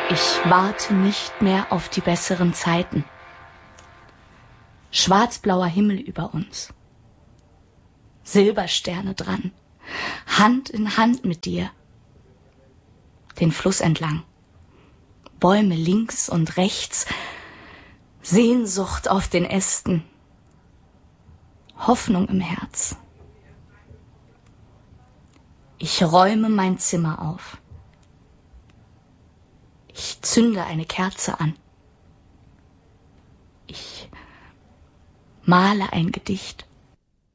Ich warte nicht mehr auf die besseren Zeiten. Schwarzblauer Himmel über uns. Silbersterne dran. Hand in Hand mit dir. Den Fluss entlang. Bäume links und rechts. Sehnsucht auf den Ästen. Hoffnung im Herz. Ich räume mein Zimmer auf. Ich zünde eine Kerze an. Ich male ein Gedicht.